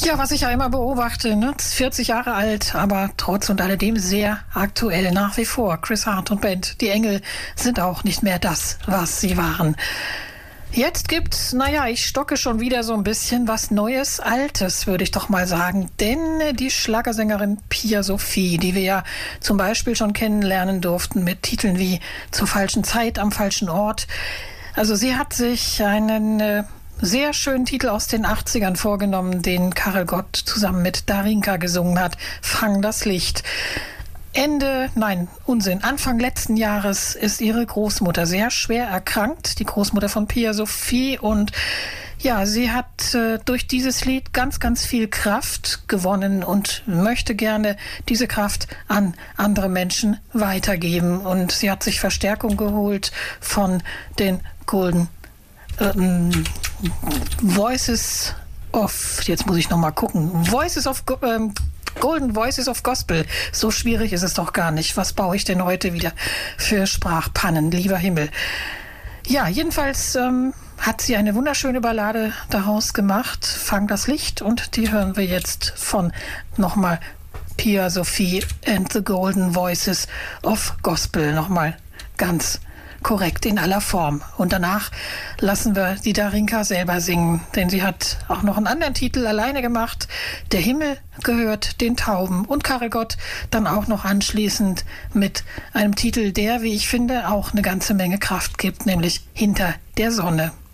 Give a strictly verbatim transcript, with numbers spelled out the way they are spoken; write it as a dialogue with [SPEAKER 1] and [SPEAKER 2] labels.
[SPEAKER 1] Ja, was ich ja immer beobachte, ne? vierzig Jahre alt, aber trotz und alledem sehr aktuell nach wie vor. Chris Hart und Band, die Engel sind auch nicht mehr das, was sie waren. Jetzt gibt's, naja, ich stocke schon wieder so ein bisschen was Neues, Altes, würde ich doch mal sagen. Denn die Schlagersängerin Pia Sophie, die wir ja zum Beispiel schon kennenlernen durften mit Titeln wie Zur falschen Zeit, am falschen Ort. Also sie hat sich einen äh, sehr schönen Titel aus den achtzigern vorgenommen, den Karel Gott zusammen mit Darinka gesungen hat. Fang das Licht. Ende, nein, Unsinn, Anfang letzten Jahres ist ihre Großmutter sehr schwer erkrankt, die Großmutter von Pia Sophie. Und ja, sie hat äh, durch dieses Lied ganz, ganz viel Kraft gewonnen und möchte gerne diese Kraft an andere Menschen weitergeben. Und sie hat sich Verstärkung geholt von den Golden ähm, Voices of, jetzt muss ich noch mal gucken, Voices of ähm, Golden Voices of Gospel. So schwierig ist es doch gar nicht. Was baue ich denn heute wieder für Sprachpannen, lieber Himmel? Ja, jedenfalls ähm, hat sie eine wunderschöne Ballade daraus gemacht, Fang das Licht, und die hören wir jetzt von nochmal Pia Sophie and the Golden Voices of Gospel. Nochmal ganz korrekt in aller Form. Und danach lassen wir die Darinka selber singen, denn sie hat auch noch einen anderen Titel alleine gemacht. Der Himmel gehört den Tauben. Und Karel Gott dann auch noch anschließend mit einem Titel, der, wie ich finde, auch eine ganze Menge Kraft gibt, nämlich Hinter der Sonne.